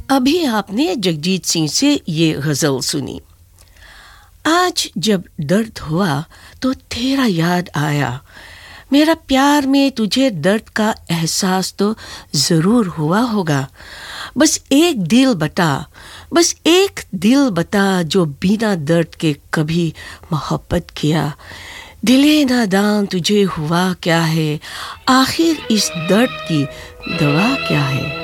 अभी आपने जगजीत सिंह से ये गज़ल सुनी। आज जब दर्द हुआ तो तेरा याद आया। मेरा प्यार में तुझे दर्द का एहसास तो ज़रूर हुआ होगा। बस एक दिल बता, बस एक दिल बता जो बिना दर्द के कभी मोहब्बत किया। दिले नादान तुझे हुआ क्या है, आखिर इस दर्द की दवा क्या है।